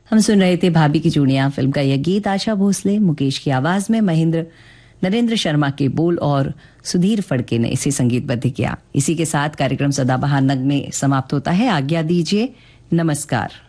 हम सुन रहे थे भाभी की चूड़ियां फिल्म का यह गीत। आशा भोसले, मुकेश की आवाज में नरेंद्र शर्मा के बोल और सुधीर फड़के ने इसे संगीतबद्ध किया। इसी के साथ कार्यक्रम सदाबहार नग में समाप्त होता है। आज्ञा दीजिए, नमस्कार।